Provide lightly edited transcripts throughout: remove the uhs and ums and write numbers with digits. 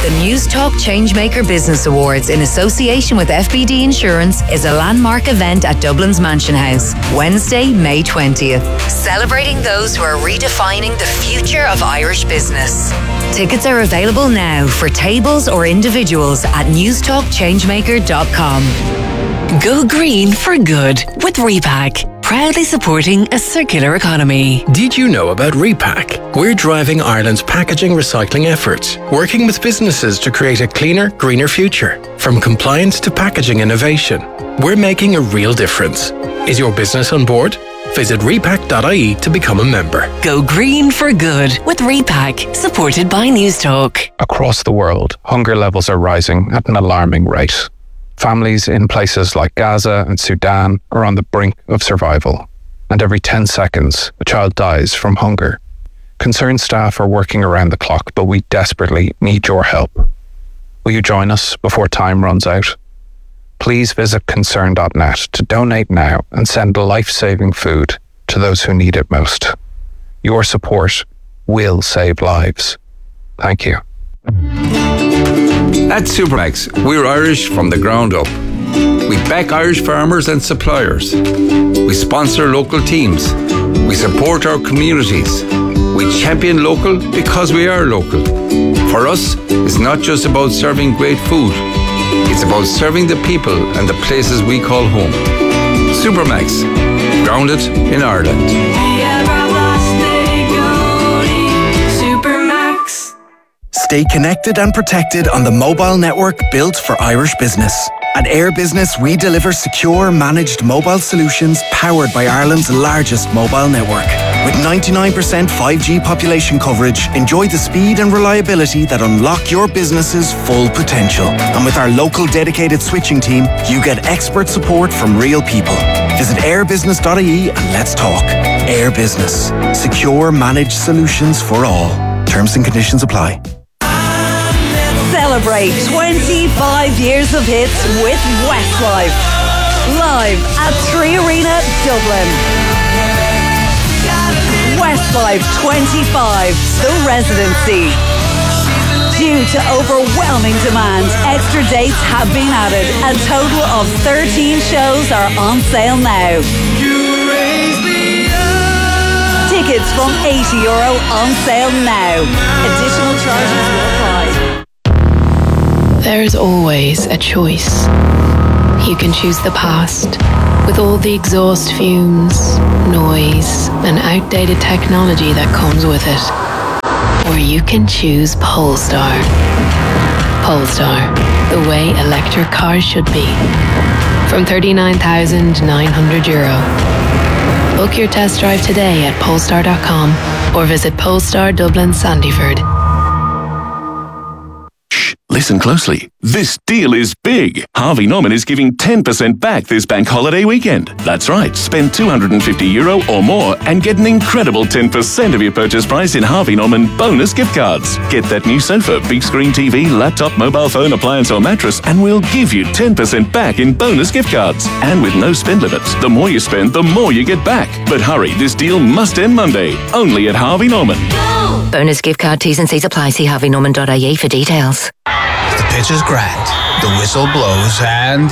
The News Talk Changemaker Business Awards in association with FBD Insurance is a landmark event at Dublin's Mansion House, Wednesday, May 20th, celebrating those who are redefining the future of Irish business. Tickets are available now for tables or individuals at newstalkchangemaker.com. Go green for good with Repack, proudly supporting a circular economy. Did you know about Repack? We're driving Ireland's packaging recycling efforts, working with businesses to create a cleaner, greener future. From compliance to packaging innovation, we're making a real difference. Is your business on board? Visit repack.ie to become a member. Go green for good with Repack, supported by News Talk. Across the world, hunger levels are rising at an alarming rate. Families in places like Gaza and Sudan are on the brink of survival, and every 10 seconds, a child dies from hunger. Concerned staff are working around the clock, but we desperately need your help. Will you join us before time runs out? Please visit concern.net to donate now and send life-saving food to those who need it most. Your support will save lives. Thank you. At Supermax, we're Irish from the ground up. We back Irish farmers and suppliers. We sponsor local teams. We support our communities. We champion local because we are local. For us, it's not just about serving great food. It's about serving the people and the places we call home. Supermax, grounded in Ireland. Stay connected and protected on the mobile network built for Irish business. At Air Business, we deliver secure, managed mobile solutions powered by Ireland's largest mobile network. With 99% 5G population coverage, enjoy the speed and reliability that unlock your business's full potential. And with our local dedicated switching team, you get expert support from real people. Visit airbusiness.ie and let's talk. Air Business. Secure, managed solutions for all. Terms and conditions apply. Celebrate 25 years of hits with Westlife. Live at 3 Arena, Dublin. Westlife 25, The Residency. Due to overwhelming demand, extra dates have been added. A total of 13 shows are on sale now. Tickets from €80 on sale now. Additional charges will apply. There is always a choice. You can choose the past, with all the exhaust fumes, noise, and outdated technology that comes with it. Or you can choose Polestar. Polestar, the way electric cars should be. From €39,900. Book your test drive today at polestar.com or visit Polestar Dublin Sandyford. Listen closely. This deal is big. Harvey Norman is giving 10% back this bank holiday weekend. That's right. Spend €250 or more and get an incredible 10% of your purchase price in Harvey Norman bonus gift cards. Get that new sofa, big screen TV, laptop, mobile phone, appliance or mattress and we'll give you 10% back in bonus gift cards. And with no spend limits. The more you spend, the more you get back. But hurry, this deal must end Monday. Only at Harvey Norman. Bonus gift card T's and C's apply. See harveynorman.ie for details. The pitch is grand. The whistle blows and...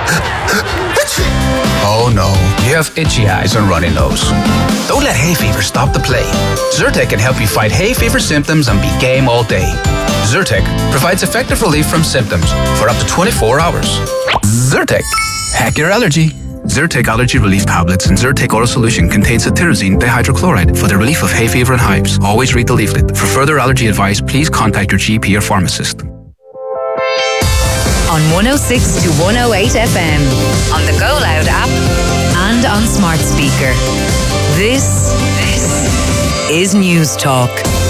oh no, you have itchy eyes and runny nose. Don't let hay fever stop the play. Zyrtec can help you fight hay fever symptoms and be game all day. Zyrtec provides effective relief from symptoms for up to 24 hours. Zyrtec. Hack your allergy. Zyrtec Allergy Relief Tablets and Zyrtec Oral Solution contains cetirizine dihydrochloride for the relief of hay fever and hives. Always read the leaflet. For further allergy advice, please contact your GP or pharmacist. On 106 to 108 FM, on the Go Loud app, and on smart speaker. This is News Talk.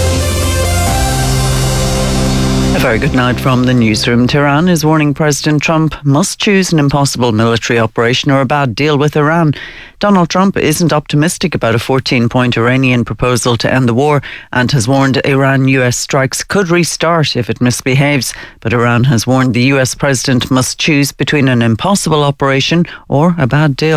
A very good night from the newsroom. Tehran is warning President Trump must choose an impossible military operation or a bad deal with Iran. Donald Trump isn't optimistic about a 14-point Iranian proposal to end the war and has warned Iran-US strikes could restart if it misbehaves. But Iran has warned the US president must choose between an impossible operation or a bad deal.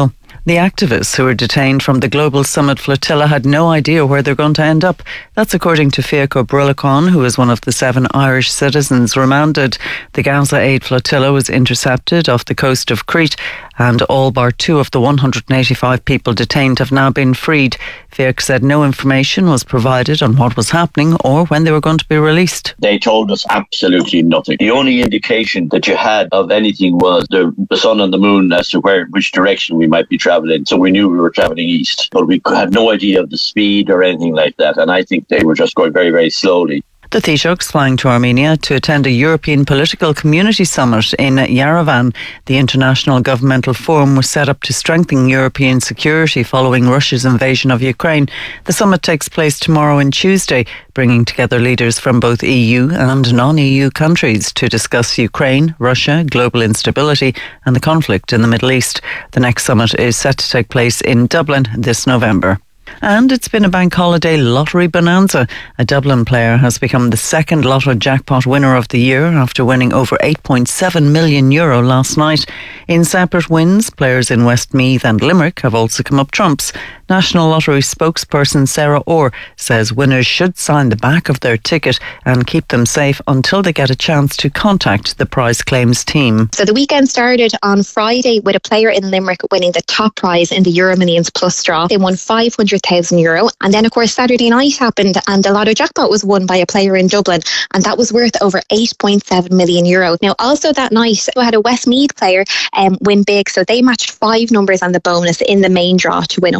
The activists who were detained from the Global Summit flotilla had no idea where they're going to end up. That's according to Fiaco Brulacon, who is one of the 7 Irish citizens remanded. The Gaza Aid flotilla was intercepted off the coast of Crete, and all bar 2 of the 185 people detained have now been freed. Fiac said no information was provided on what was happening or when they were going to be released. They told us absolutely nothing. The only indication that you had of anything was the sun and the moon as to which direction we might be travelling. So we knew we were travelling east, but we had no idea of the speed or anything like that. And I think they were just going very, very slowly. The Taoiseach's flying to Armenia to attend a European Political Community Summit in Yerevan. The international governmental forum was set up to strengthen European security following Russia's invasion of Ukraine. The summit takes place tomorrow and Tuesday, bringing together leaders from both EU and non-EU countries to discuss Ukraine, Russia, global instability and the conflict in the Middle East. The next summit is set to take place in Dublin this November. And it's been a bank holiday lottery bonanza. A Dublin player has become the second lotto jackpot winner of the year after winning over €8.7 million last night. In separate wins, players in Westmeath and Limerick have also come up trumps. National Lottery spokesperson Sarah Orr says winners should sign the back of their ticket and keep them safe until they get a chance to contact the prize claims team. So the weekend started on Friday with a player in Limerick winning the top prize in the EuroMillions Plus draw. They won €500,000. And then, of course, Saturday night happened and the lotto jackpot was won by a player in Dublin, and that was worth over €8.7 million. Now, also that night, we had a Westmeath player win big, so they matched 5 numbers on the bonus in the main draw to win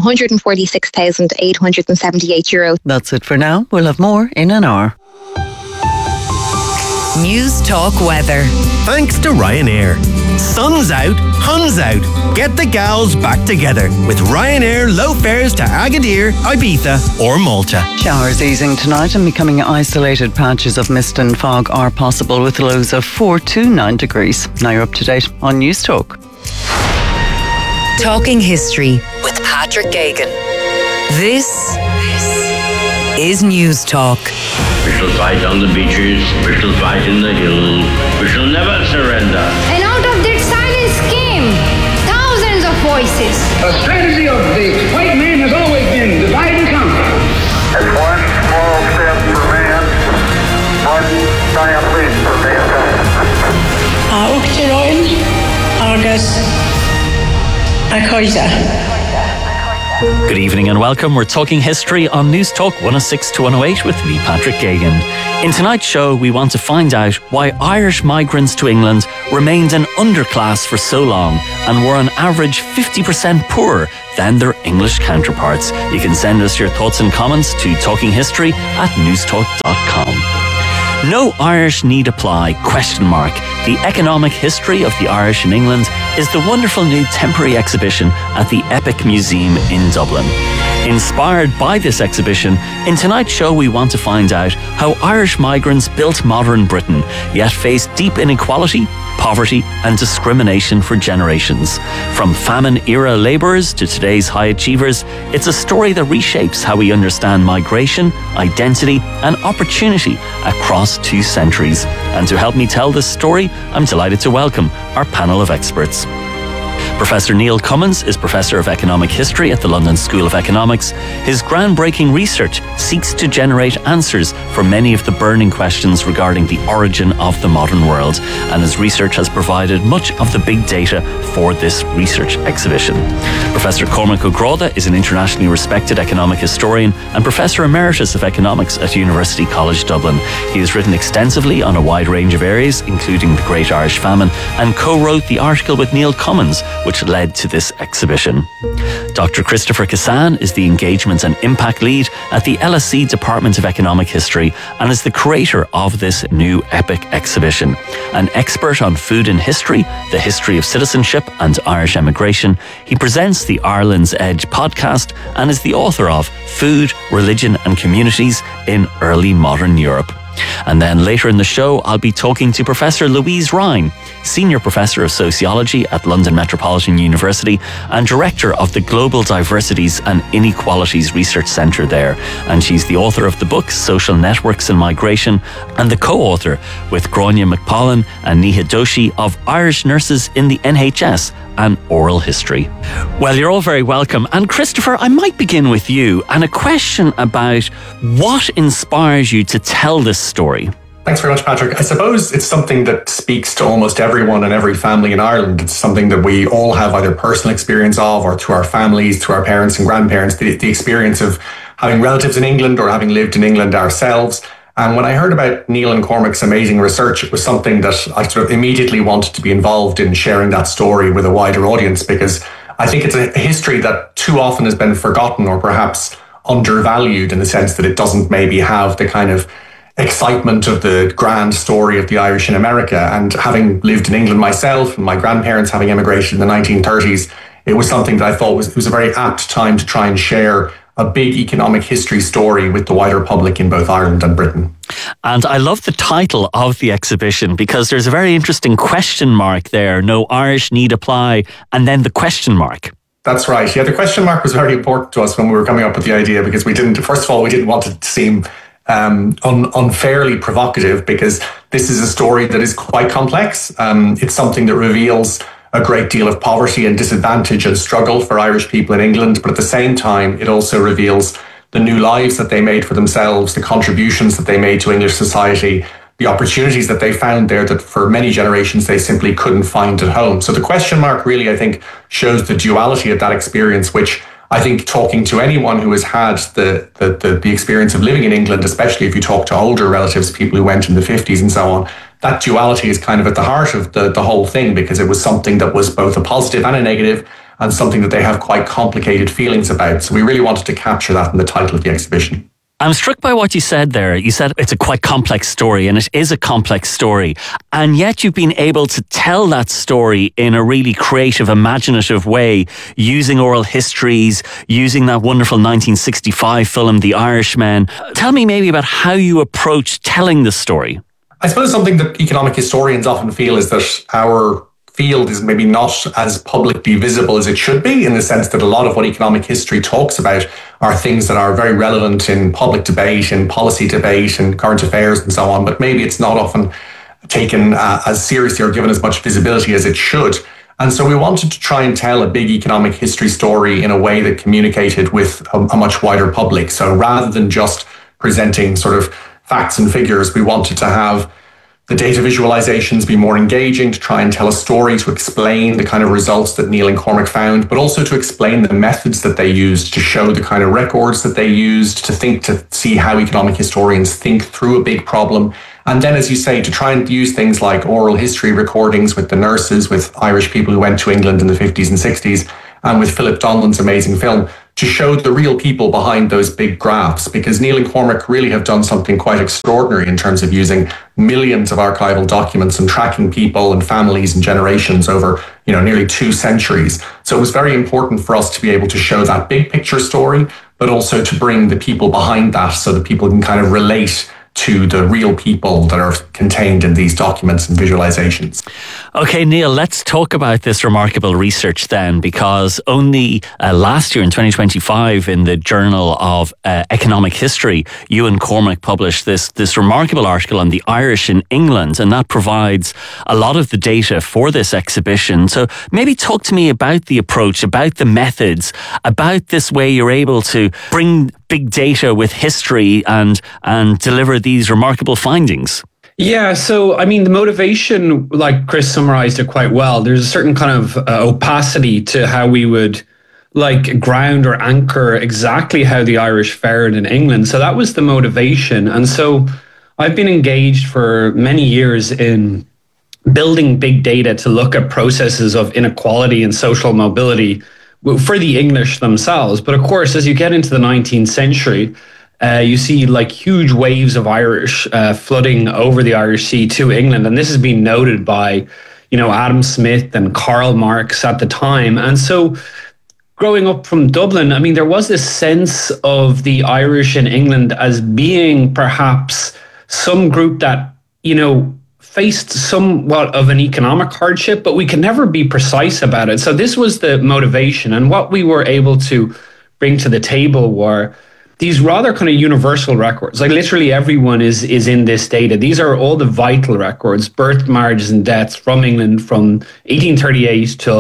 €146,878. That's it for now. We'll have more in an hour. News Talk Weather. Thanks to Ryanair. Sun's out, hun's out. Get the gals back together with Ryanair low fares to Agadir, Ibiza or Malta. Showers easing tonight and becoming isolated patches of mist and fog are possible with lows of 4 to 9 degrees. Now you're up to date on News Talk. Talking History with Patrick Gagan. This is News Talk. We shall fight on the beaches, we shall fight in the hills, we shall never surrender. And out of that silence came thousands of voices. A strategy of the white man has always been divide and conquer. It's one small step for man, one giant leap for mankind. Uchteroin, Argus, Acoita. Good evening and welcome. We're talking history on News Talk 106 to 108 with me, Patrick Gagan. In tonight's show, we want to find out why Irish migrants to England remained an underclass for so long and were on average 50% poorer than their English counterparts. You can send us your thoughts and comments to talkinghistory@newstalk.com. No Irish Need Apply? The economic history of the Irish in England is the wonderful new temporary exhibition at the Epic Museum in Dublin. Inspired by this exhibition, in tonight's show we want to find out how Irish migrants built modern Britain, yet faced deep inequality, poverty and discrimination for generations. From famine-era labourers to today's high achievers, it's a story that reshapes how we understand migration, identity and opportunity across 2 centuries. And to help me tell this story, I'm delighted to welcome our panel of experts. Professor Neil Cummins is Professor of Economic History at the London School of Economics. His groundbreaking research seeks to generate answers for many of the burning questions regarding the origin of the modern world, and his research has provided much of the big data for this research exhibition. Professor Cormac O'Grada is an internationally respected economic historian and Professor Emeritus of Economics at University College Dublin. He has written extensively on a wide range of areas, including the Great Irish Famine, and co-wrote the article with Neil Cummins, which led to this exhibition. Dr. Christopher Kassan is the Engagement and Impact Lead at the LSE Department of Economic History and is the creator of this new epic exhibition. An expert on food and history, the history of citizenship and Irish emigration, he presents the Ireland's Edge podcast and is the author of Food, Religion and Communities in Early Modern Europe. And then later in the show, I'll be talking to Professor Louise Ryan, Senior Professor of Sociology at London Metropolitan University and Director of the Global Diversities and Inequalities Research Centre there. And she's the author of the book Social Networks and Migration and the co-author with Gráinne McPollan and Neha Doshi of Irish Nurses in the NHS, and oral history. Well, you're all very welcome. And Christopher, I might begin with you and a question about what inspires you to tell this story. Thanks very much, Patrick. I suppose it's something that speaks to almost everyone and every family in Ireland. It's something that we all have either personal experience of or through our families, through our parents and grandparents, the experience of having relatives in England or having lived in England ourselves. And when I heard about Neil and Cormac's amazing research, it was something that I sort of immediately wanted to be involved in sharing that story with a wider audience, because I think it's a history that too often has been forgotten or perhaps undervalued, in the sense that it doesn't maybe have the kind of excitement of the grand story of the Irish in America. And having lived in England myself, and my grandparents having emigrated in the 1930s, it was something that I thought was a very apt time to try and share a big economic history story with the wider public in both Ireland and Britain. And I love the title of the exhibition, because there's a very interesting question mark there. No Irish need apply, and then the question mark. That's right. Yeah, the question mark was very important to us when we were coming up with the idea, because we didn't want it to seem unfairly provocative, because this is a story that is quite complex. It's something that reveals a great deal of poverty and disadvantage and struggle for Irish people in England, but at the same time, it also reveals the new lives that they made for themselves, the contributions that they made to English society, the opportunities that they found there that for many generations they simply couldn't find at home. So the question mark really, I think, shows the duality of that experience, which I think talking to anyone who has had the experience of living in England, especially if you talk to older relatives, people who went in the 50s and so on, that duality is kind of at the heart of the whole thing, because it was something that was both a positive and a negative, and something that they have quite complicated feelings about. So we really wanted to capture that in the title of the exhibition. I'm struck by what you said there. You said it's a quite complex story, and it is a complex story. And yet you've been able to tell that story in a really creative, imaginative way, using oral histories, using that wonderful 1965 film, The Irishman. Tell me maybe about how you approach telling the story. I suppose something that economic historians often feel is that our field is maybe not as publicly visible as it should be, in the sense that a lot of what economic history talks about are things that are very relevant in public debate, in policy debate, and current affairs and so on, but maybe it's not often taken as seriously or given as much visibility as it should. And so we wanted to try and tell a big economic history story in a way that communicated with a much wider public. So rather than just presenting sort of facts and figures, we wanted to have the data visualizations be more engaging, to try and tell a story, to explain the kind of results that Neil and Cormac found, but also to explain the methods that they used, to show the kind of records that they used, to see how economic historians think through a big problem. And then, as you say, to try and use things like oral history recordings with the nurses, with Irish people who went to England in the 50s and 60s, and with Philip Donlan's amazing film, to show the real people behind those big graphs, because Neil and Cormac really have done something quite extraordinary in terms of using millions of archival documents and tracking people and families and generations over, nearly 2 centuries. So it was very important for us to be able to show that big picture story, but also to bring the people behind that so that people can kind of relate to the real people that are contained in these documents and visualizations. Okay, Neil, let's talk about this remarkable research then, because only last year in 2025 in the Journal of Economic History, you and Cormac published this remarkable article on the Irish in England, and that provides a lot of the data for this exhibition. So maybe talk to me about the approach, about the methods, about this way you're able to bring big data with history and deliver these remarkable findings. Yeah, so the motivation, like Chris summarized it quite well, there's a certain kind of opacity to how we would ground or anchor exactly how the Irish fared in England. So that was the motivation. And so I've been engaged for many years in building big data to look at processes of inequality and social mobility for the English themselves. But of course, as you get into the 19th century, you see huge waves of Irish flooding over the Irish Sea to England. And this has been noted by, Adam Smith and Karl Marx at the time. And so growing up from Dublin, there was this sense of the Irish in England as being perhaps some group that, faced somewhat of an economic hardship, but we could never be precise about it. So this was the motivation. And what we were able to bring to the table were these rather kind of universal records. Literally everyone is in this data. These are all the vital records, birth, marriages and deaths from England from 1838 till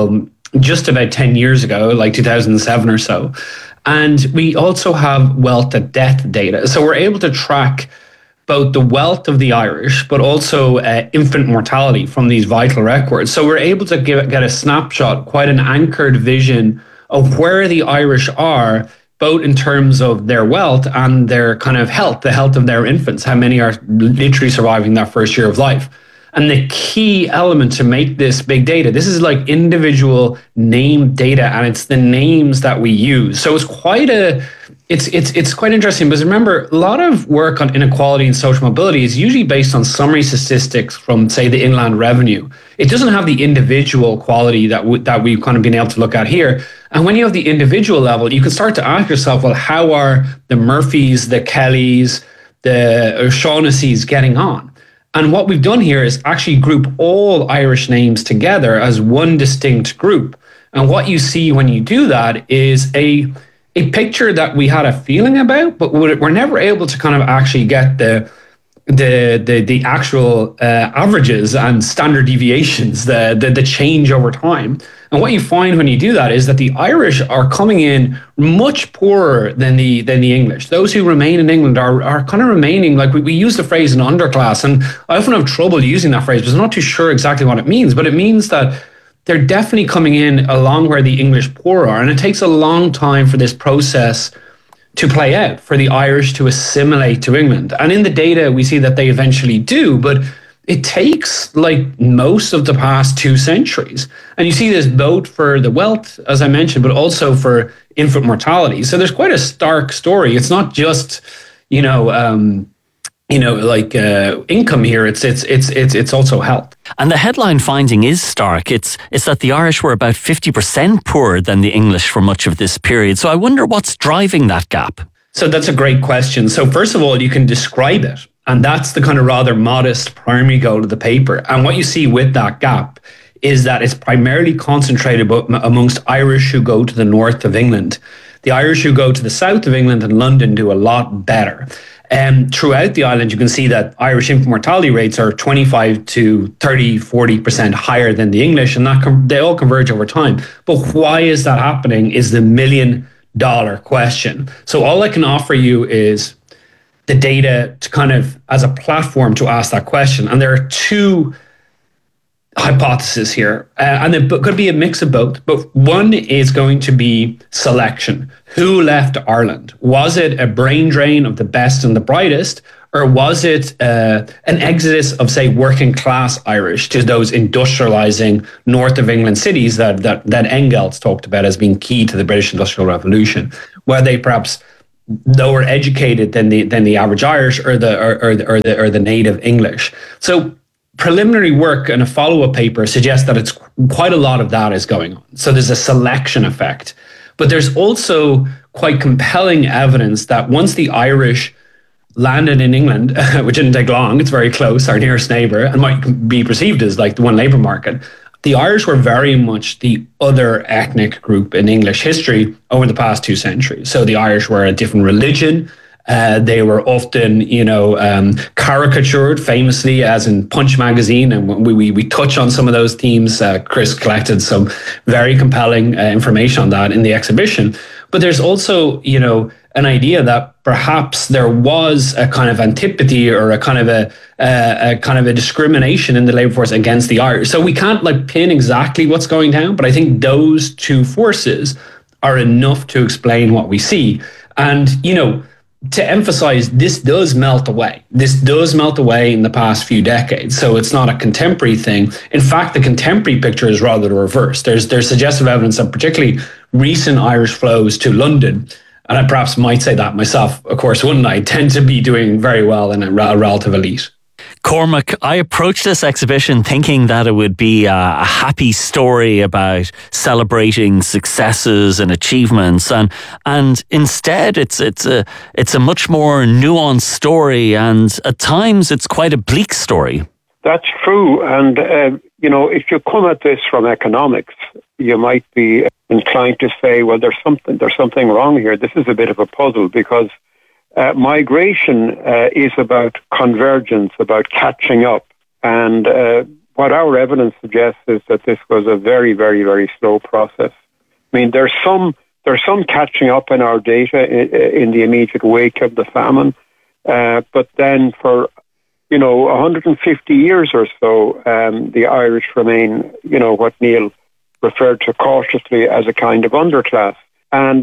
just about 10 years ago, like 2007 or so. And we also have wealth at death data. So we're able to track both the wealth of the Irish, but also infant mortality from these vital records. So we're able to get a snapshot, quite an anchored vision of where the Irish are, both in terms of their wealth and their kind of health, the health of their infants, how many are literally surviving that first year of life. And the key element to make this big data, this is like individual name data, and it's the names that we use. So it's quite it's quite interesting, because remember, a lot of work on inequality and social mobility is usually based on summary statistics from, say, the Inland Revenue. It doesn't have the individual quality that we've kind of been able to look at here. And when you have the individual level, you can start to ask yourself, well, how are the Murphys, the Kellys, the O'Shaughnessy's getting on? And what we've done here is actually group all Irish names together as one distinct group. And what you see when you do that is a picture that we had a feeling about, but we're never able to kind of actually get the actual averages and standard deviations, the change over time. And what you find when you do that is that the Irish are coming in much poorer than the English. Those who remain in England are kind of remaining, like we use the phrase an underclass, and I often have trouble using that phrase because I'm not too sure exactly what it means, but it means that they're definitely coming in along where the English poor are. And it takes a long time for this process to play out, for the Irish to assimilate to England. And in the data, we see that they eventually do, but it takes like most of the past 2 centuries. And you see this both for the wealth, as I mentioned, but also for infant mortality. So there's quite a stark story. It's not just, income here. It's also health. And the headline finding is stark. It's that the Irish were about 50% poorer than the English for much of this period. So I wonder what's driving that gap. So that's a great question. So first of all, you can describe it. And that's the kind of rather modest primary goal of the paper. And what you see with that gap is that it's primarily concentrated amongst Irish who go to the north of England. The Irish who go to the south of England and London do a lot better. Throughout the island, you can see that Irish infant mortality rates are 25 to 30, 40% higher than the English, and they all converge over time. But why is that happening is the $1 million question. So all I can offer you is the data to kind of as a platform to ask that question. And there are 2 hypotheses here, and it could be a mix of both, but one is going to be selection. Who left Ireland? Was it a brain drain of the best and the brightest, or was it an exodus of, say, working class Irish to those industrializing north of England cities that Engels talked about as being key to the British Industrial Revolution, where they perhaps lower educated than the average Irish or the native English? So preliminary work and a follow-up paper suggests that it's quite a lot of that is going on. So there's a selection effect. But there's also quite compelling evidence that once the Irish landed in England, which didn't take long, it's very close, our nearest neighbour, and might be perceived as like the one labour market, the Irish were very much the other ethnic group in English history over the past 2 centuries. So the Irish were a different religion. They were often, caricatured famously, as in Punch magazine, and we touch on some of those themes. Chris collected some very compelling information on that in the exhibition. But there's also, an idea that perhaps there was a kind of antipathy or a kind of a discrimination in the labour force against the Irish. So we can't pin exactly what's going down, but I think those 2 forces are enough to explain what we see. And, to emphasize, this does melt away. This does melt away in the past few decades. So it's not a contemporary thing. In fact, the contemporary picture is rather the reverse. There's suggestive evidence that particularly recent Irish flows to London, and I perhaps might say that myself, of course, wouldn't I, tend to be doing very well in a relative elite. Cormac, I approached this exhibition thinking that it would be a happy story about celebrating successes and achievements, and instead it's a much more nuanced story, and at times it's quite a bleak story. That's true, and if you come at this from economics, you might be inclined to say, well, there's something wrong here. This is a bit of a puzzle, because migration is about convergence, about catching up. And what our evidence suggests is that this was a very, very, very slow process. I mean, there's some catching up in our data in the immediate wake of the famine, but then for 150 years or so, the Irish remain, what Neil referred to cautiously as a kind of underclass. And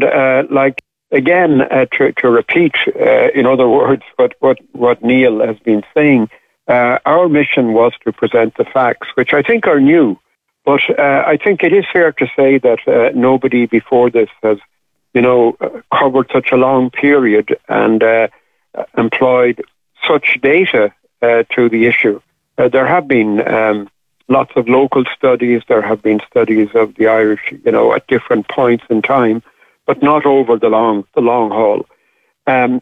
to repeat, in other words, what Neil has been saying, our mission was to present the facts, which I think are new. But I think it is fair to say that nobody before this has, covered such a long period and employed such data to the issue. There have been lots of local studies. There have been studies of the Irish, at different points in time, but not over the long haul. And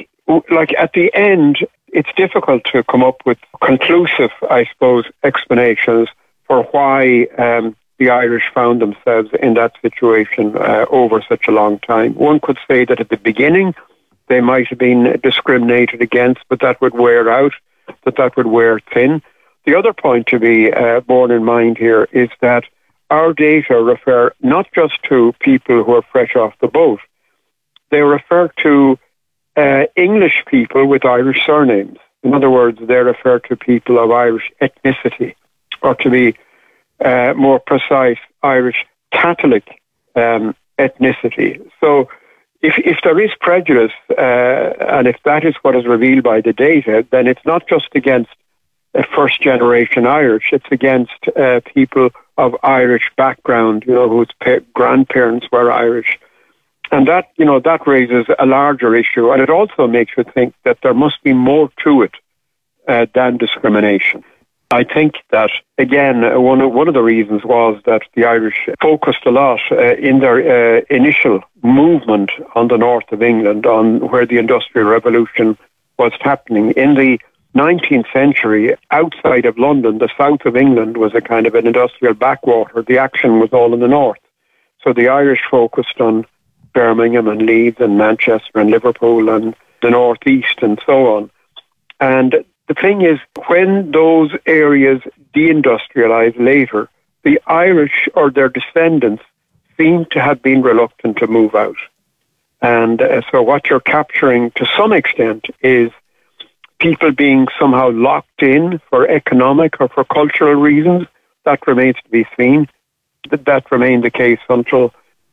at the end, it's difficult to come up with conclusive, I suppose, explanations for why the Irish found themselves in that situation over such a long time. One could say that at the beginning, they might have been discriminated against, but that would wear out, that would wear thin. The other point to be borne in mind here is that our data refer not just to people who are fresh off the boat. They refer to English people with Irish surnames. In other words, they refer to people of Irish ethnicity, or to be more precise, Irish Catholic ethnicity. So if there is prejudice, and if that is what is revealed by the data, then it's not just against first-generation Irish, it's against people of Irish background, whose grandparents were Irish. And that, that raises a larger issue. And it also makes you think that there must be more to it than discrimination. I think that, again, one of the reasons was that the Irish focused a lot in their initial movement on the north of England, on where the Industrial Revolution was happening. In the 19th century, outside of London, the south of England was a kind of an industrial backwater. The action was all in the north. So the Irish focused on Birmingham and Leeds and Manchester and Liverpool and the northeast and so on. And the thing is, when those areas deindustrialized later, the Irish or their descendants seem to have been reluctant to move out. And so what you're capturing to some extent is people being somehow locked in for economic or for cultural reasons. That remains to be seen. That remained the case until,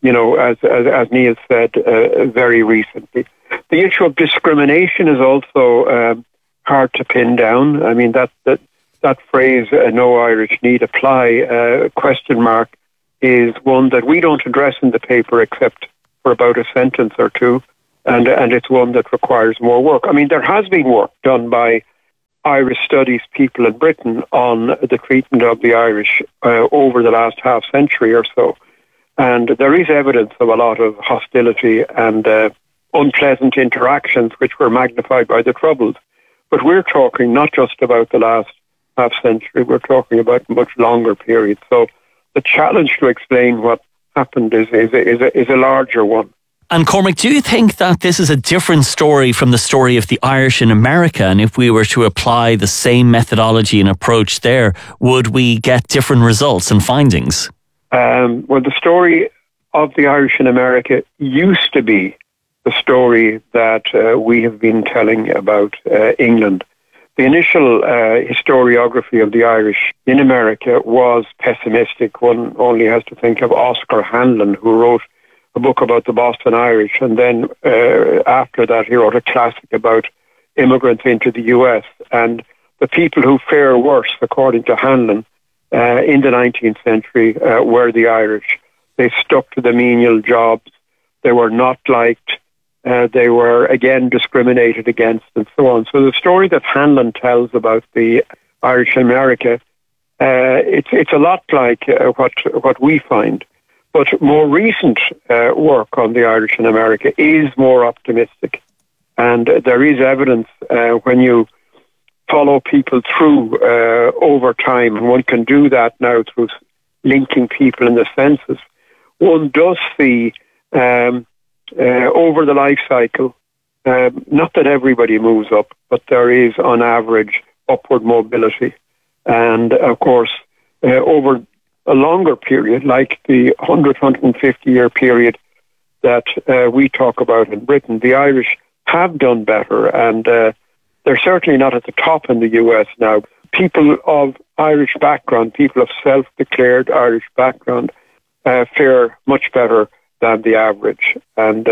as Neil said, very recently. The issue of discrimination is also hard to pin down. I mean, that phrase, no Irish need apply, question mark, is one that we don't address in the paper except for about a sentence or two. And it's one that requires more work. I mean, there has been work done by Irish studies people in Britain on the treatment of the Irish over the last half century or so. And there is evidence of a lot of hostility and unpleasant interactions which were magnified by the Troubles. But we're talking not just about the last half century, we're talking about a much longer period. So the challenge to explain what happened is a larger one. And Cormac, do you think that this is a different story from the story of the Irish in America? And if we were to apply the same methodology and approach there, would we get different results and findings? Well, the story of the Irish in America used to be the story that we have been telling about England. The initial historiography of the Irish in America was pessimistic. One only has to think of Oscar Hanlon, who wrote a book about the Boston Irish, and then after that he wrote a classic about immigrants into the US. And the people who fare worse, according to Hanlon, in the 19th century were the Irish. They stuck to the menial jobs. They were not liked. They were, again, discriminated against and so on. So the story that Hanlon tells about the Irish in America, it's a lot like what we find. But more recent work on the Irish in America is more optimistic. And there is evidence when you follow people through over time, and one can do that now through linking people in the census, one does see over the life cycle, not that everybody moves up, but there is on average upward mobility. And of course, over a longer period, like the 150-year period that we talk about in Britain, the Irish have done better, and they're certainly not at the top in the US now. People of Irish background, people of self-declared Irish background, fare much better than the average, and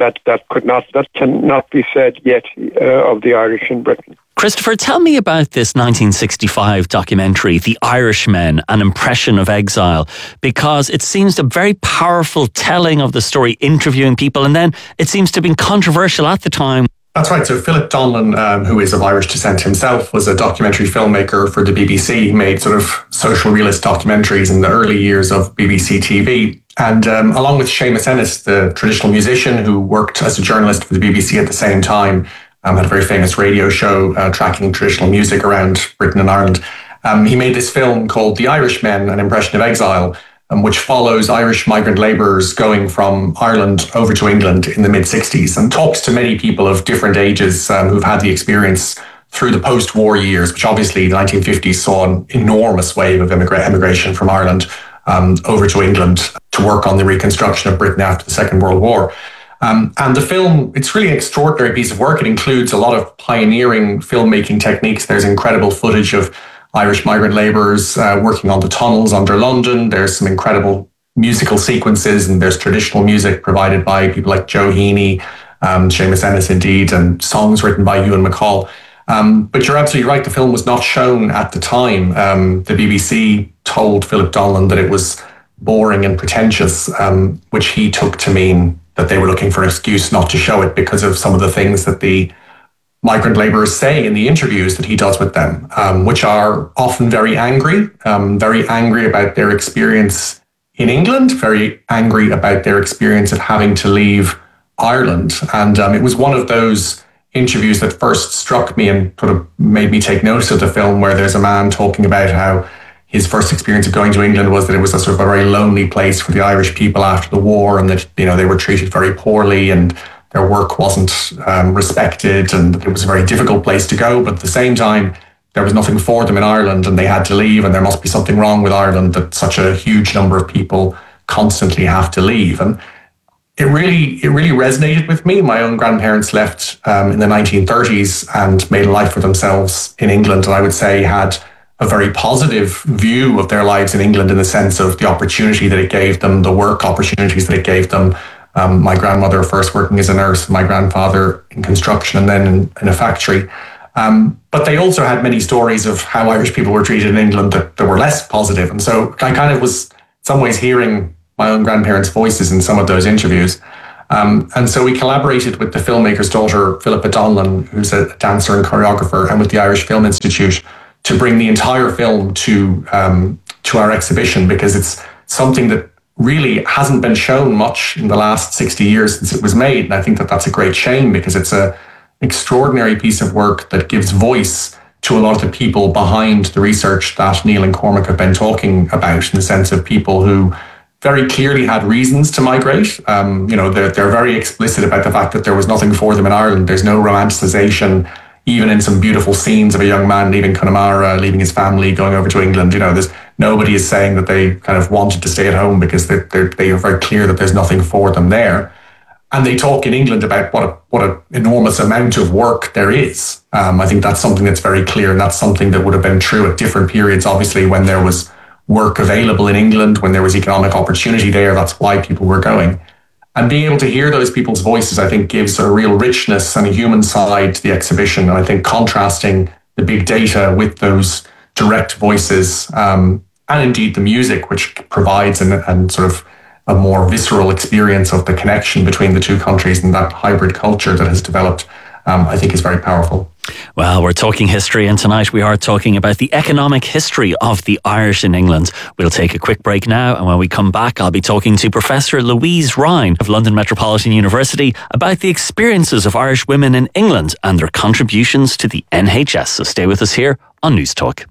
that cannot be said yet of the Irish in Britain. Christopher, tell me about this 1965 documentary, The Irishmen, An Impression of Exile, because it seems a very powerful telling of the story, interviewing people, and then it seems to have been controversial at the time. That's right. So Philip Donlan, who is of Irish descent himself, was a documentary filmmaker for the BBC. He made sort of social realist documentaries in the early years of BBC TV. And along with Seamus Ennis, the traditional musician who worked as a journalist for the BBC at the same time, had a very famous radio show tracking traditional music around Britain and Ireland. He made this film called The Irishmen, An Impression of Exile, which follows Irish migrant labourers going from Ireland over to England in the mid-60s, and talks to many people of different ages who've had the experience through the post-war years, which obviously the 1950s saw an enormous wave of immigration from Ireland over to England to work on the reconstruction of Britain after the Second World War. And the film, it's really an extraordinary piece of work. It includes a lot of pioneering filmmaking techniques. There's incredible footage of Irish migrant labourers working on the tunnels under London. There's some incredible musical sequences, and there's traditional music provided by people like Joe Heaney, Seamus Ennis indeed, and songs written by Ewan MacColl. But you're absolutely right, the film was not shown at the time. The BBC told Philip Donlan that it was boring and pretentious, which he took to mean that they were looking for an excuse not to show it because of some of the things that the migrant labourers say in the interviews that he does with them, which are often very angry about their experience in England, very angry about their experience of having to leave Ireland. And it was one of those interviews that first struck me and sort of made me take notice of the film, where there's a man talking about how his first experience of going to England was that it was a sort of a very lonely place for the Irish people after the war, and that, you know, they were treated very poorly and their work wasn't respected, and it was a very difficult place to go. But at the same time, there was nothing for them in Ireland, and they had to leave, and there must be something wrong with Ireland that such a huge number of people constantly have to leave. And it really resonated with me. My own grandparents left in the 1930s and made a life for themselves in England, and I would say had a very positive view of their lives in England in the sense of the opportunity that it gave them, the work opportunities that it gave them. My grandmother first working as a nurse, my grandfather in construction, and then in a factory. But they also had many stories of how Irish people were treated in England that were less positive. And so I kind of was in some ways hearing my own grandparents' voices in some of those interviews. And so we collaborated with the filmmaker's daughter, Philippa Donlan, who's a dancer and choreographer, and with the Irish Film Institute to bring the entire film to our exhibition, because it's something that really hasn't been shown much in the last 60 years since it was made. And I think that that's a great shame, because it's an extraordinary piece of work that gives voice to a lot of the people behind the research that Neil and Cormac have been talking about, in the sense of people who very clearly had reasons to migrate. They're very explicit about the fact that there was nothing for them in Ireland. There's no romanticization, even in some beautiful scenes of a young man leaving Connemara, leaving his family, going over to England. Nobody is saying that they kind of wanted to stay at home, because they are very clear that there's nothing for them there. And they talk in England about what an enormous amount of work there is. I think that's something that's very clear, and that's something that would have been true at different periods, obviously, when there was work available in England, when there was economic opportunity there. That's why people were going. And being able to hear those people's voices, I think, gives a real richness and a human side to the exhibition. And I think contrasting the big data with those direct voices, and indeed the music, which provides and sort of a more visceral experience of the connection between the two countries and that hybrid culture that has developed, I think is very powerful. Well, we're talking history, and tonight we are talking about the economic history of the Irish in England. We'll take a quick break now, and when we come back, I'll be talking to Professor Louise Ryan of London Metropolitan University about the experiences of Irish women in England and their contributions to the NHS. So stay with us here on News Talk.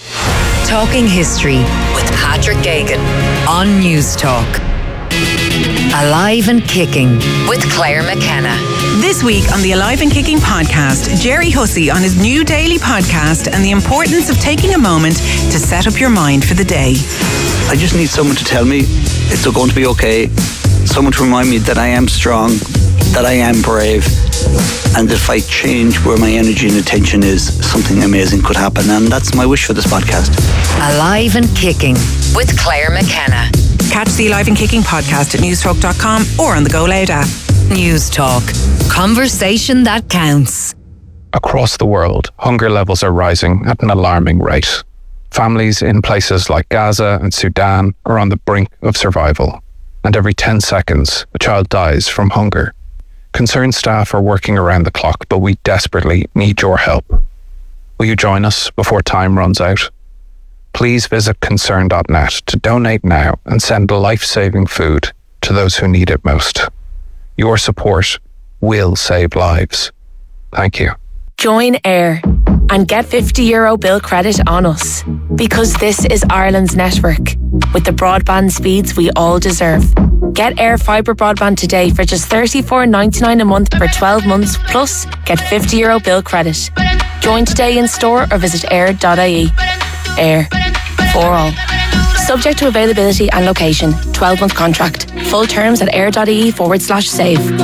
Talking History with Patrick Geoghegan on News Talk. Alive and Kicking with Claire McKenna. This week on the Alive and Kicking podcast, Jerry Hussey on his new daily podcast and the importance of taking a moment to set up your mind for the day. I just need someone to tell me it's going to be okay. Someone to remind me that I am strong, that I am brave, and that if I change where my energy and attention is, something amazing could happen. And that's my wish for this podcast. Alive and Kicking with Claire McKenna. Catch the Alive and Kicking podcast at newstalk.com or on the Go Loud app. News Talk. Conversation that counts. Across the world, hunger levels are rising at an alarming rate. Families in places like Gaza and Sudan are on the brink of survival. And every 10 seconds, a child dies from hunger. Concerned staff are working around the clock, but we desperately need your help. Will you join us before time runs out? Please visit concern.net to donate now and send life-saving food to those who need it most. Your support will save lives. Thank you. Join AIR and get €50 bill credit on us, because this is Ireland's network with the broadband speeds we all deserve. Get AIR fibre broadband today for just $34.99 a month for 12 months, plus get €50 bill credit. Join today in store or visit air.ie. AIR, for all. Subject to availability and location. 12-month contract. Full terms at air.ie/save.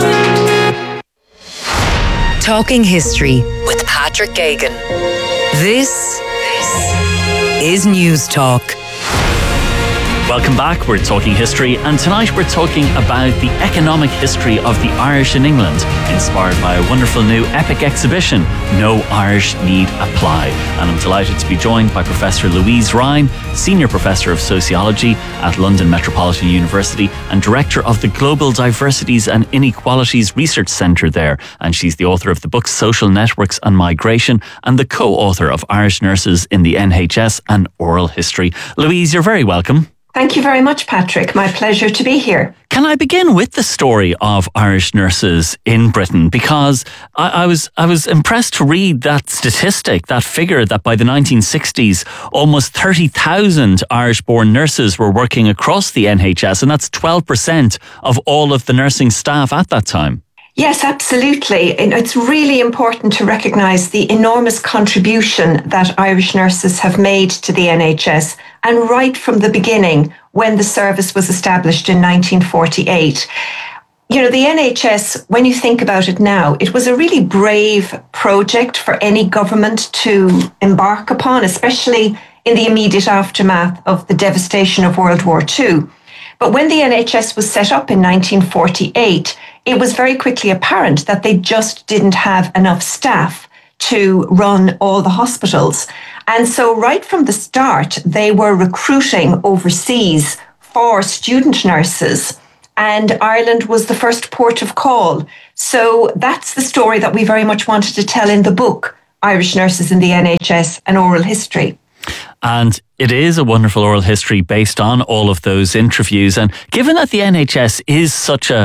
Talking History with Patrick Gagan. This is News Talk. Welcome back. We're talking history, and tonight we're talking about the economic history of the Irish in England, inspired by a wonderful new epic exhibition, No Irish Need Apply. And I'm delighted to be joined by Professor Louise Ryan, Senior Professor of Sociology at London Metropolitan University and Director of the Global Diversities and Inequalities Research Centre there. And she's the author of the book Social Networks and Migration and the co-author of Irish Nurses in the NHS and Oral History. Louise, you're very welcome. Thank you very much, Patrick. My pleasure to be here. Can I begin with the story of Irish nurses in Britain? Because I was impressed to read that statistic, that figure, that by the 1960s, almost 30,000 Irish-born nurses were working across the NHS, and that's 12% of all of the nursing staff at that time. Yes, absolutely. It's really important to recognise the enormous contribution that Irish nurses have made to the NHS, and right from the beginning, when the service was established in 1948. You know, the NHS, when you think about it now, it was a really brave project for any government to embark upon, especially in the immediate aftermath of the devastation of World War II. But when the NHS was set up in 1948, it was very quickly apparent that they just didn't have enough staff to run all the hospitals. And so right from the start, they were recruiting overseas for student nurses, and Ireland was the first port of call. So that's the story that we very much wanted to tell in the book, Irish Nurses in the NHS, an Oral History. And it is a wonderful oral history based on all of those interviews. And given that the NHS is such a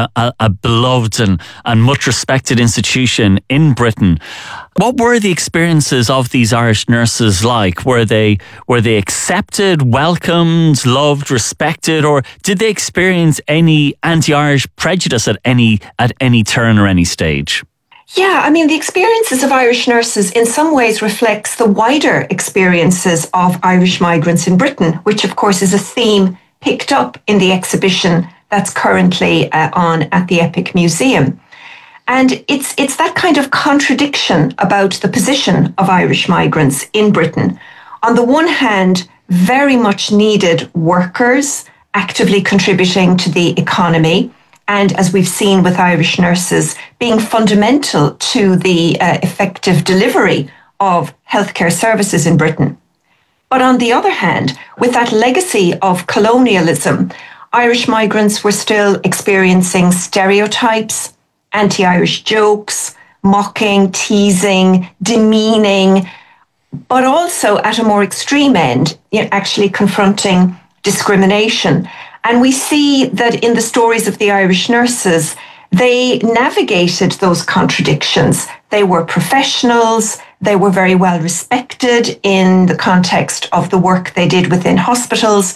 beloved and much respected institution in Britain, what were the experiences of these Irish nurses like? Were they accepted, welcomed, loved, respected, or did they experience any anti-Irish prejudice at any turn or any stage? Yeah, I mean, the experiences of Irish nurses in some ways reflects the wider experiences of Irish migrants in Britain, which of course is a theme picked up in the exhibition that's currently on at the Epic Museum. And it's that kind of contradiction about the position of Irish migrants in Britain. On the one hand, very much needed workers actively contributing to the economy, and as we've seen with Irish nurses, being fundamental to the effective delivery of healthcare services in Britain. But on the other hand, with that legacy of colonialism, Irish migrants were still experiencing stereotypes, anti-Irish jokes, mocking, teasing, demeaning, but also at a more extreme end, actually confronting discrimination. And we see that in the stories of the Irish nurses, they navigated those contradictions. They were professionals. They were very well respected in the context of the work they did within hospitals.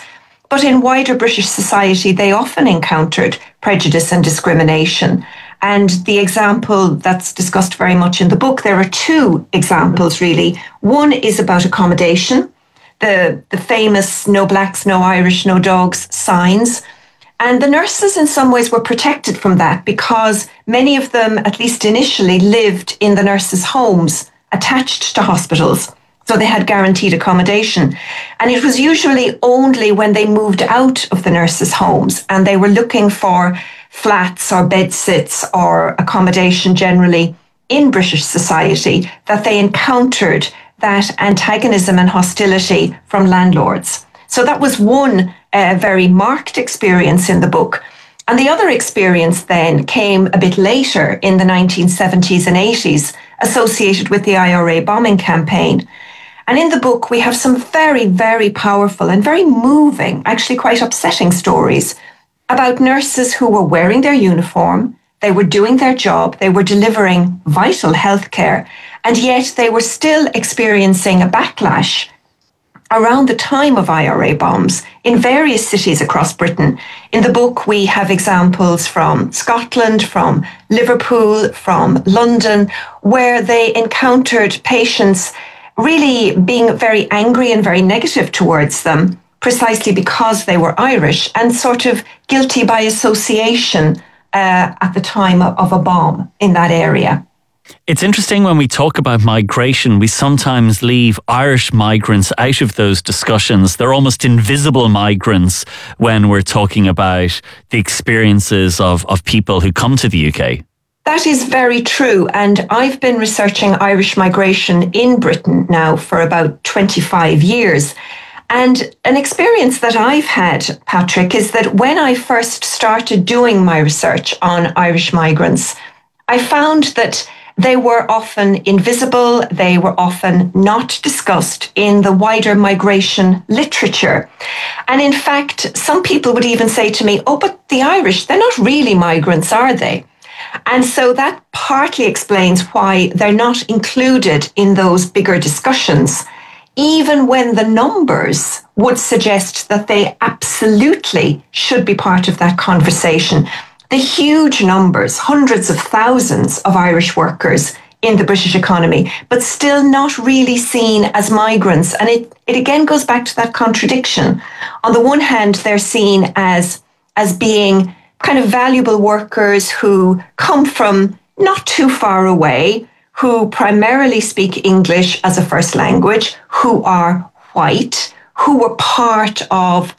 But in wider British society, they often encountered prejudice and discrimination. And the example that's discussed very much in the book, there are two examples really. One is about accommodation, the famous no blacks, no Irish, no dogs signs. And the nurses in some ways were protected from that because many of them, at least initially, lived in the nurses' homes attached to hospitals. So they had guaranteed accommodation. And it was usually only when they moved out of the nurses' homes and they were looking for flats or bedsits or accommodation generally in British society that they encountered that antagonism and hostility from landlords. So that was one very marked experience in the book. And the other experience then came a bit later in the 1970s and 80s, associated with the IRA bombing campaign. And in the book, we have some very, very powerful and very moving, actually quite upsetting stories about nurses who were wearing their uniform, they were doing their job, they were delivering vital healthcare, and yet they were still experiencing a backlash around the time of IRA bombs in various cities across Britain. In the book, we have examples from Scotland, from Liverpool, from London, where they encountered patients really being very angry and very negative towards them, precisely because they were Irish and sort of guilty by association at the time of a bomb in that area. It's interesting when we talk about migration, we sometimes leave Irish migrants out of those discussions. They're almost invisible migrants when we're talking about the experiences of people who come to the UK. That is very true. And I've been researching Irish migration in Britain now for about 25 years. And an experience that I've had, Patrick, is that when I first started doing my research on Irish migrants, I found that they were often invisible, they were often not discussed in the wider migration literature. And in fact, some people would even say to me, oh, but the Irish, they're not really migrants, are they? And so that partly explains why they're not included in those bigger discussions, even when the numbers would suggest that they absolutely should be part of that conversation. The huge numbers, hundreds of thousands of Irish workers in the British economy, but still not really seen as migrants. And it again goes back to that contradiction. On the one hand, they're seen as being kind of valuable workers who come from not too far away, who primarily speak English as a first language, who are white, who were part of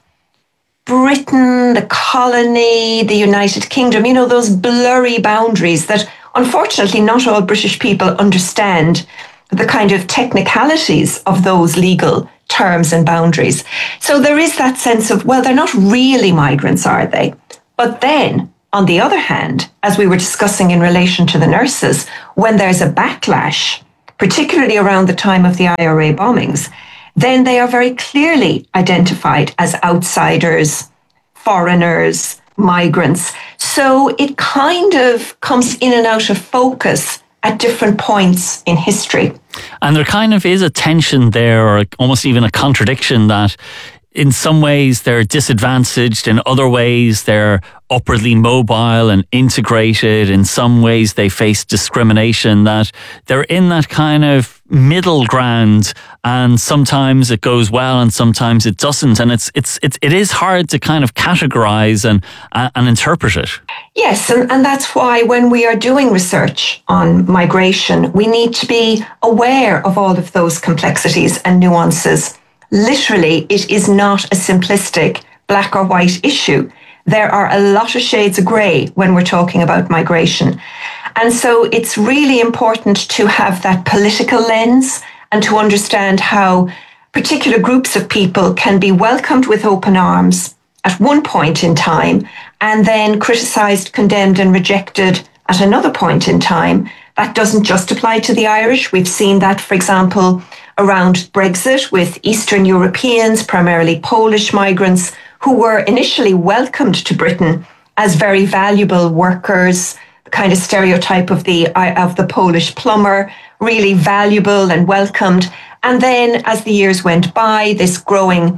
Britain, the colony, the United Kingdom, you know, those blurry boundaries that unfortunately not all British people understand the kind of technicalities of those legal terms and boundaries. So there is that sense of, well, they're not really migrants, are they? But then, on the other hand, as we were discussing in relation to the nurses, when there's a backlash, particularly around the time of the IRA bombings, then they are very clearly identified as outsiders, foreigners, migrants. So it kind of comes in and out of focus at different points in history. And there kind of is a tension there, or almost even a contradiction, that in some ways they're disadvantaged, in other ways they're upwardly mobile and integrated, in some ways they face discrimination, that they're in that kind of middle ground, and sometimes it goes well and sometimes it doesn't, and it is hard to kind of categorize and interpret it. Yes, and that's why when we are doing research on migration, we need to be aware of all of those complexities and nuances. Literally, it is not a simplistic black or white issue. There are a lot of shades of grey when we're talking about migration. And so it's really important to have that political lens and to understand how particular groups of people can be welcomed with open arms at one point in time and then criticised, condemned and rejected at another point in time. That doesn't just apply to the Irish. We've seen that, for example, around Brexit with Eastern Europeans, primarily Polish migrants, who were initially welcomed to Britain as very valuable workers, the kind of stereotype of the Polish plumber, really valuable and welcomed. And then as the years went by, this growing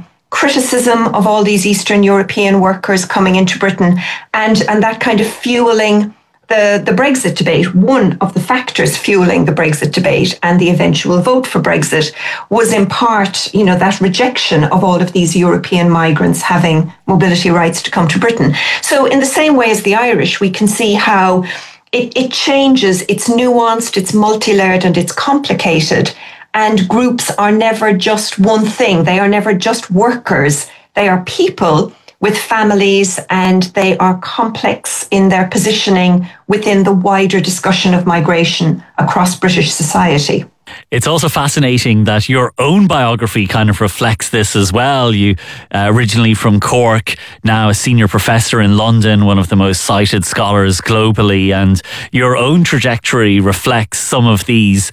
criticism of all these Eastern European workers coming into Britain and that kind of fueling the Brexit debate. One of the factors fueling the Brexit debate and the eventual vote for Brexit was in part, that rejection of all of these European migrants having mobility rights to come to Britain. So in the same way as the Irish, we can see how it changes, it's nuanced, it's multi-layered and it's complicated. And groups are never just one thing. They are never just workers. They are people with families, and they are complex in their positioning within the wider discussion of migration across British society. It's also fascinating that your own biography kind of reflects this as well. You originally from Cork, now a senior professor in London, one of the most cited scholars globally, and your own trajectory reflects some of these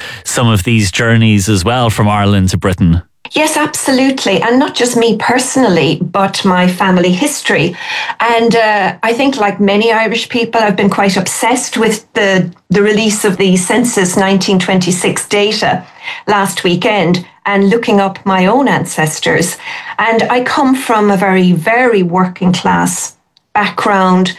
journeys as well from Ireland to Britain. Yes, absolutely. And not just me personally, but my family history. And I think like many Irish people, I've been quite obsessed with the release of the Census 1926 data last weekend and looking up my own ancestors. And I come from a very, very working class background.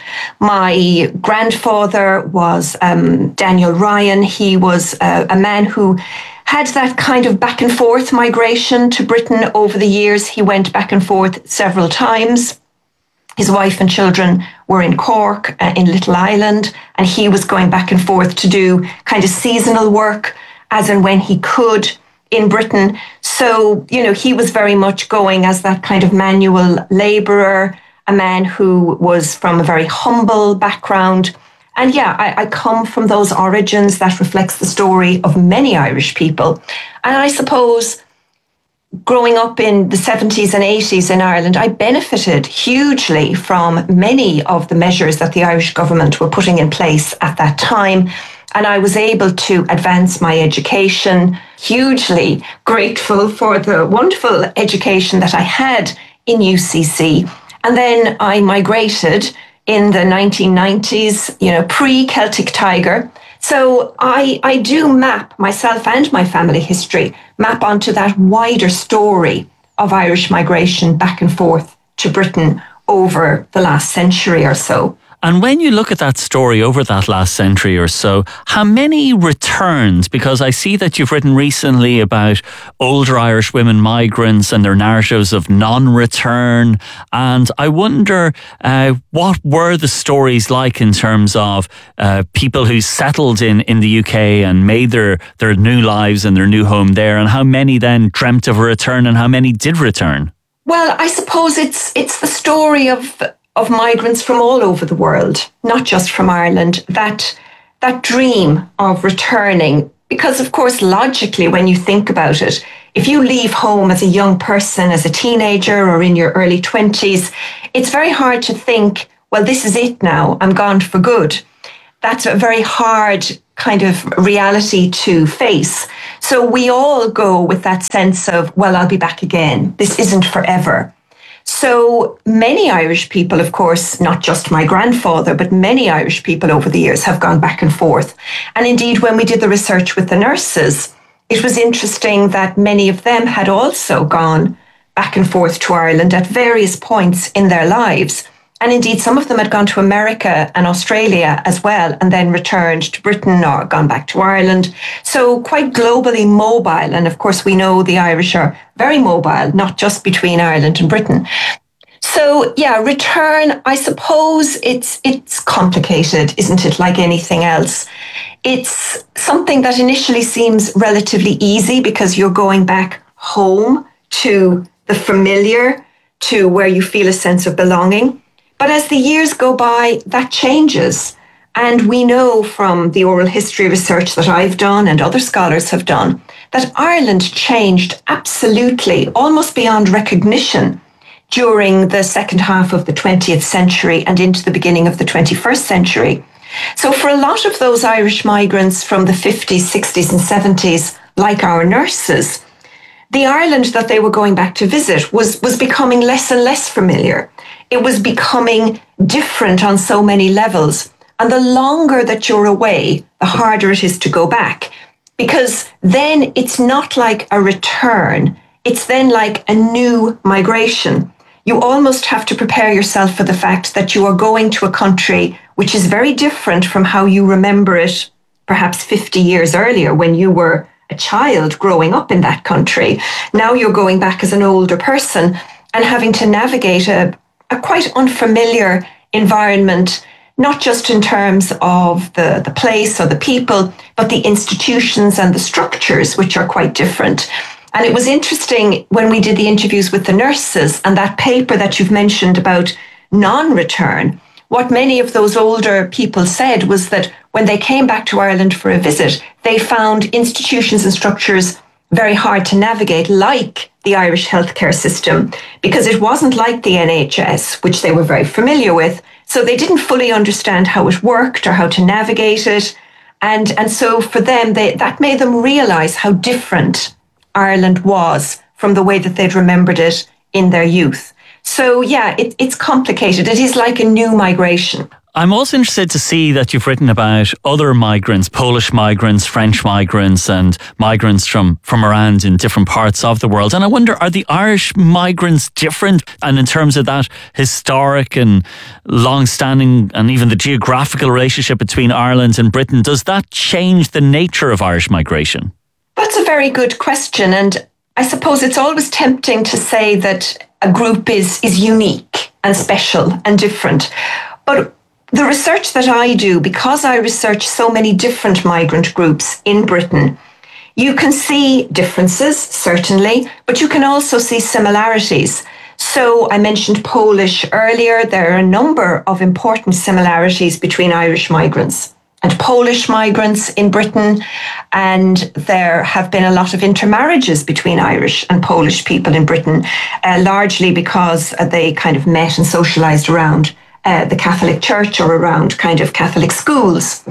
My grandfather was Daniel Ryan. He was a man who had that kind of back and forth migration to Britain over the years. He went back and forth several times. His wife and children were in Cork, in Little Island, and he was going back and forth to do kind of seasonal work as and when he could in Britain. So, he was very much going as that kind of manual labourer, a man who was from a very humble background. And I come from those origins. That reflects the story of many Irish people. And I suppose growing up in the 70s and 80s in Ireland, I benefited hugely from many of the measures that the Irish government were putting in place at that time. And I was able to advance my education, hugely grateful for the wonderful education that I had in UCC. And then I migrated in the 1990s, pre-Celtic Tiger. So I do map myself and my family history, map onto that wider story of Irish migration back and forth to Britain over the last century or so. And when you look at that story over that last century or so, how many returned? Because I see that you've written recently about older Irish women migrants and their narratives of non-return. And I wonder, what were the stories like in terms of people who settled in the UK and made their new lives and their new home there, and how many then dreamt of a return and how many did return? Well, I suppose it's the story of migrants from all over the world, not just from Ireland, that dream of returning. Because, of course, logically, when you think about it, if you leave home as a young person, as a teenager or in your early 20s, it's very hard to think, well, this is it now, I'm gone for good. That's a very hard kind of reality to face. So we all go with that sense of, well, I'll be back again. This isn't forever. So many Irish people, of course, not just my grandfather, but many Irish people over the years have gone back and forth. And indeed, when we did the research with the nurses, it was interesting that many of them had also gone back and forth to Ireland at various points in their lives. And indeed, some of them had gone to America and Australia as well, and then returned to Britain or gone back to Ireland. So quite globally mobile. And of course, we know the Irish are very mobile, not just between Ireland and Britain. So return, I suppose it's complicated, isn't it, like anything else? It's something that initially seems relatively easy because you're going back home to the familiar, to where you feel a sense of belonging. But as the years go by, that changes. And we know from the oral history research that I've done and other scholars have done that Ireland changed absolutely, almost beyond recognition, during the second half of the 20th century and into the beginning of the 21st century. So for a lot of those Irish migrants from the 50s, 60s and 70s, like our nurses, the Ireland that they were going back to visit was becoming less and less familiar. It was becoming different on so many levels. And the longer that you're away, the harder it is to go back. Because then it's not like a return. it's then like a new migration. You almost have to prepare yourself for the fact that you are going to a country which is very different from how you remember it perhaps 50 years earlier when you were a child growing up in that country. Now you're going back as an older person and having to navigate a quite unfamiliar environment, not just in terms of the place or the people, but the institutions and the structures, which are quite different. And it was interesting when we did the interviews with the nurses and that paper that you've mentioned about non-return. What many of those older people said was that when they came back to Ireland for a visit, they found institutions and structures very hard to navigate, like the Irish healthcare system, because it wasn't like the NHS, which they were very familiar with. So they didn't fully understand how it worked or how to navigate it. And so for them, that made them realise how different Ireland was from the way that they'd remembered it in their youth. So yeah, it's complicated. It is like a new migration. I'm also interested to see that you've written about other migrants, Polish migrants, French migrants, and migrants from around in different parts of the world. And I wonder, are the Irish migrants different? And in terms of that historic and long-standing and even the geographical relationship between Ireland and Britain, does that change the nature of Irish migration? That's a very good question. And I suppose it's always tempting to say that a group is unique and special and different. But the research that I do, because I research so many different migrant groups in Britain, you can see differences, certainly, but you can also see similarities. So I mentioned Polish earlier. There are a number of important similarities between Irish migrants and Polish migrants in Britain, and there have been a lot of intermarriages between Irish and Polish people in Britain, largely because they kind of met and socialised around the Catholic Church or around kind of Catholic schools.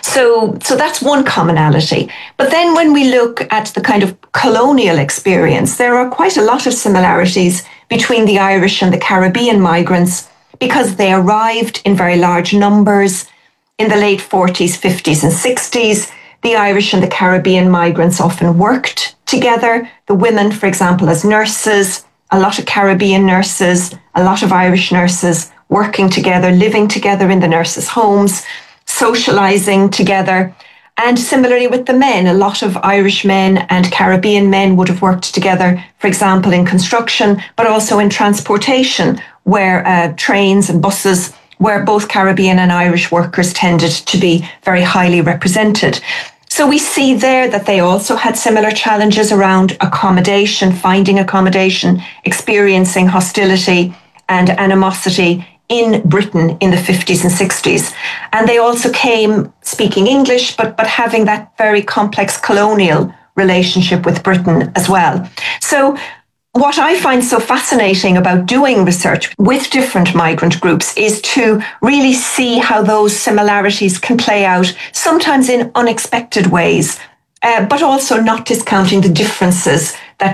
So that's one commonality. But then when we look at the kind of colonial experience, there are quite a lot of similarities between the Irish and the Caribbean migrants because they arrived in very large numbers in the late 40s, 50s and 60s. The Irish and the Caribbean migrants often worked together. The women, for example, as nurses, a lot of Caribbean nurses, a lot of Irish nurses working together, living together in the nurses' homes, socialising together. And similarly with the men, a lot of Irish men and Caribbean men would have worked together, for example, in construction, but also in transportation, where trains and buses, where both Caribbean and Irish workers tended to be very highly represented. So we see there that they also had similar challenges around accommodation, finding accommodation, experiencing hostility and animosity in Britain in the 50s and 60s. And they also came speaking English, but having that very complex colonial relationship with Britain as well. So what I find so fascinating about doing research with different migrant groups is to really see how those similarities can play out, sometimes in unexpected ways, but also not discounting the differences